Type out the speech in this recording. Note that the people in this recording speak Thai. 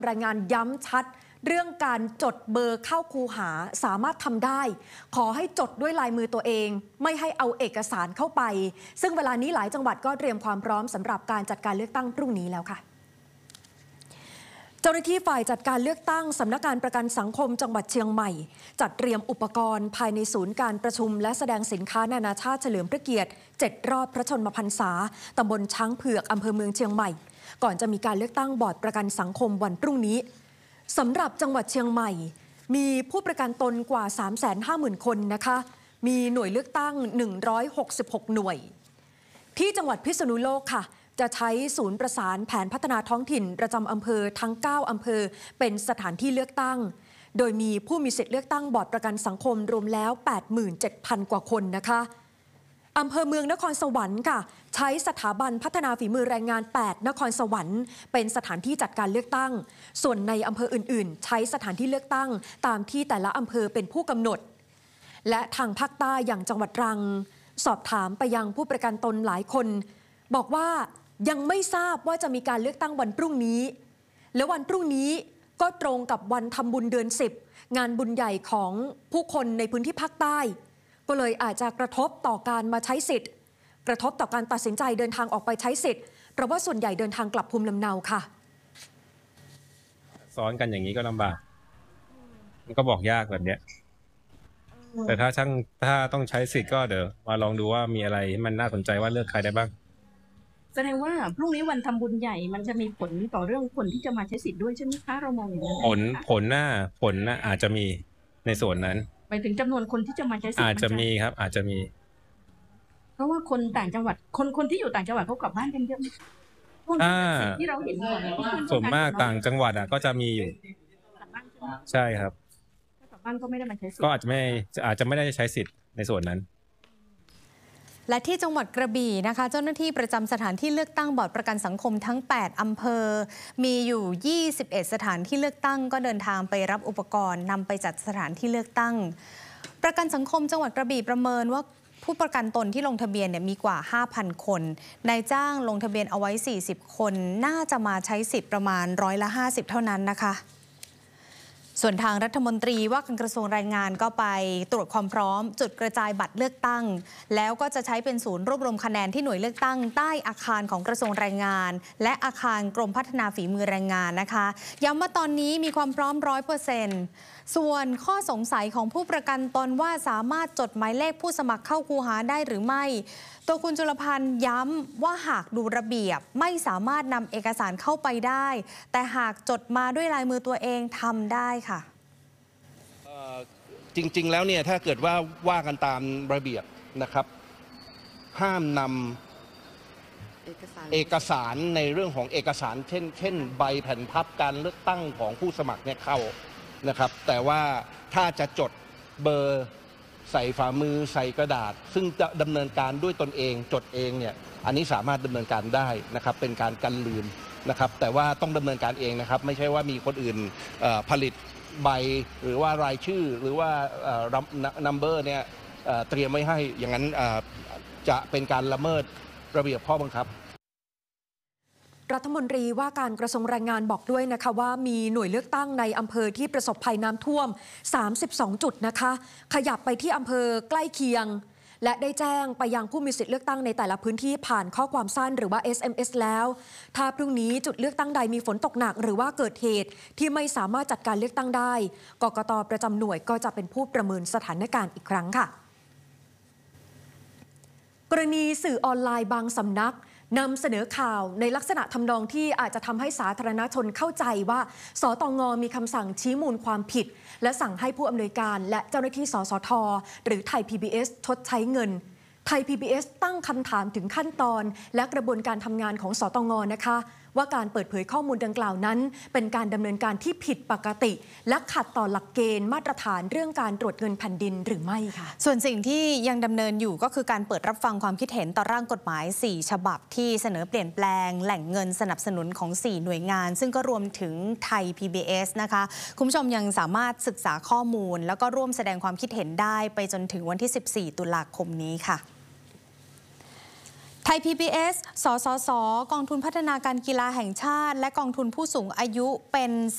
รายงานย้ำชัดเรื่องการจดเบอร์เข้าคูหาสามารถทำได้ขอให้จดด้วยลายมือตัวเองไม่ให้เอาเอกสารเข้าไปซึ่งเวลานี้หลายจังหวัดก็เตรียมความพร้อมสำหรับการจัดการเลือกตั้งพรุ่งนี้แล้วค่ะเจ้าหน้าที่ฝ่ายจัดการเลือกตั้งสำนักงานประกันสังคมจังหวัดเชียงใหม่จัดเตรียมอุปกรณ์ภายในศูนย์การประชุมและแสดงสินค้านานาชาติเฉลิมพระเกียรติ7 รอบพระชนมพรรษาตำบลช้างเผือกอำเภอเมืองเชียงใหม่ก่อนจะมีการเลือกตั้งบอร์ดประกันสังคมวันพรุ่งนี้สำหรับจังหวัดเชียงใหม่มีผู้ประกันตนกว่า 350,000 คนนะคะมีหน่วยเลือกตั้ง166หน่วยที่จังหวัดพิษณุโลกค่ะจะใช้ศูนย์ประสานแผนพัฒนาท้องถิ่นประจำอำเภอทั้ง9อำเภอเป็นสถานที่เลือกตั้งโดยมีผู้มีสิทธิ์เลือกตั้งบอร์ดประกันสังคมรวมแล้ว 87,000 กว่าคนนะคะอำเภอเมืองนครสวรรค์ค่ะใช้สถาบันพัฒนาฝีมือแรงงาน8นครสวรรค์เป็นสถานที่จัดการเลือกตั้งส่วนในอำเภออื่นๆใช้สถานที่เลือกตั้งตามที่แต่ละอำเภอเป็นผู้กำหนดและทางภาคใต้อย่างจังหวัดตรังสอบถามไปยังผู้ประกันตนหลายคนบอกว่ายังไม่ทราบว่าจะมีการเลือกตั้งวันพรุ่งนี้และวันพรุ่งนี้ก็ตรงกับวันทำบุญเดือน10งานบุญใหญ่ของผู้คนในพื้นที่ภาคใต้ก็เลยอาจจะกระทบต่อการมาใช้สิทธิ์กระทบต่อการตัดสินใจเดินทางออกไปใช้สิทธิ์เพราะว่าส่วนใหญ่เดินทางกลับภูมิลำเนาค่ะซ้อนกันอย่างนี้ก็ลำบากมันก็บอกยากแบบเนี้ยแต่ถ้าต้องใช้สิทธิ์ก็เดี๋ยวมาลองดูว่ามีอะไรมันน่าสนใจว่าเลือกใครได้บ้างแสดงว่าพรุ่งนี้วันทำบุญใหญ่มันจะมีผลต่อเรื่องคนที่จะมาใช้สิทธิ์ด้วยใช่ไหมคะเรามองอย่างนั้นผลน่าอาจจะมีในส่วนนั้นหมายถึงจำนวนคนที่จะมาใช้สิทธิ์อาจจะมีครับอาจจะมีเพราะว่าคนต่างจังหวัดคนที่อยู่ต่างจังหวัดเขากลับบ้านกันเยอะที่เราเห็นส่วนมากต่างจังหวัดก็จะมีอยู่ใช่ครับกลับบ้านก็ไม่ได้มาใช้สิทธิ์ก็อาจจะไม่ได้ใช้สิทธิ์ในส่วนนั้นและที่จังหวัดกระบี่นะคะเจ้าหน้าที่ประจำสถานที่เลือกตั้งบอร์ดประกันสังคมทั้ง8อำเภอมีอยู่21สถานที่เลือกตั้งก็เดินทางไปรับอุปกรณ์นำไปจัดสถานที่เลือกตั้งประกันสังคมจังหวัดกระบี่ประเมินว่าผู้ประกันตนที่ลงทะเบียนมีกว่า 5,000 คนนายจ้างลงทะเบียนเอาไว้40คนน่าจะมาใช้สิทธิ์ประมาณ50%เท่านั้นนะคะส่วนทางรัฐมนตรีว่าการกระทรวงแรงงานก็ไปตรวจความพร้อมจุดกระจายบัตรเลือกตั้งแล้วก็จะใช้เป็นศูนย์รวบรวมคะแนนที่หน่วยเลือกตั้งใต้อาคารของกระทรวงแรงงานและอาคารกรมพัฒนาฝีมือแรงงานนะคะย้ำว่าตอนนี้มีความพร้อม 100%ส่วนข้อสงสัยของผู้ประกันตนว่าสามารถจดหมายเลขผู้สมัครเข้าคูหาได้หรือไม่ตัวคุณจุลพันธ์ย้ำว่าหากดูระเบียบไม่สามารถนำเอกสารเข้าไปได้แต่หากจดมาด้วยลายมือตัวเองทำได้ค่ะจริงๆแล้วเนี่ยถ้าเกิดว่ากันตามระเบียบนะครับห้ามนำเอกสารในเรื่องของเอกสารเช่นใบแผ่นพับการเลือกตั้งของผู้สมัครเนี่ยเข้านะครับแต่ว่าถ้าจะจดเบอร์ใส่ฝ่ามือใส่กระดาษซึ่งจะดำเนินการด้วยตนเองจดเองเนี่ยอันนี้สามารถดำเนินการได้นะครับเป็นการกันลืมนะครับแต่ว่าต้องดำเนินการเองนะครับไม่ใช่ว่ามีคนอื่นผลิตใบหรือว่ารายชื่อหรือว่านัมเบอร์เนี่ยเตรียมไว้ให้อย่างนั้นจะเป็นการละเมิดระเบียบข้อบังคับรัฐมนตรีว่าการกระทรวงแรงงานบอกด้วยนะคะว่ามีหน่วยเลือกตั้งในอำเภอที่ประสบภัยน้ำท่วม32จุดนะคะขยับไปที่อำเภอใกล้เคียงและได้แจ้งไปยังผู้มีสิทธิเลือกตั้งในแต่ละพื้นที่ผ่านข้อความสั้นหรือว่า SMS แล้วถ้าพรุ่งนี้จุดเลือกตั้งใดมีฝนตกหนักหรือว่าเกิดเหตุที่ไม่สามารถจัดการเลือกตั้งได้กกต.ประจำหน่วยก็จะเป็นผู้ประเมินสถานการณ์อีกครั้งค่ะกรณีสื่อออนไลน์บางสำนักนำเสนอข่าวในลักษณะทำนองที่อาจจะทำให้สาธารณชนเข้าใจว่าสตง.มีคำสั่งชี้มูลความผิดและสั่งให้ผู้อำนวยการและเจ้าหน้าที่สสท.หรือไทย PBS ชดใช้เงินไทย PBS ตั้งคำถามถึงขั้นตอนและกระบวนการทำงานของสตง.นะคะว่าการเปิดเผยข้อมูลดังกล่าวนั้นเป็นการดำเนินการที่ผิดปกติและขัดต่อหลักเกณฑ์มาตรฐานเรื่องการตรวจเงินแผ่นดินหรือไม่ค่ะส่วนสิ่งที่ยังดำเนินอยู่ก็คือการเปิดรับฟังความคิดเห็นต่อร่างกฎหมาย4ฉบับที่เสนอเปลี่ยนแปลงแหล่งเงินสนับสนุนของ4หน่วยงานซึ่งก็รวมถึงไทย PBS นะคะคุณผู้ชมยังสามารถศึกษาข้อมูลแล้วก็ร่วมแสดงความคิดเห็นได้ไปจนถึงวันที่14ตุลาคมนี้ค่ะไทย PBS สสส กองทุนพัฒนาการกีฬาแห่งชาติและกองทุนผู้สูงอายุเป็น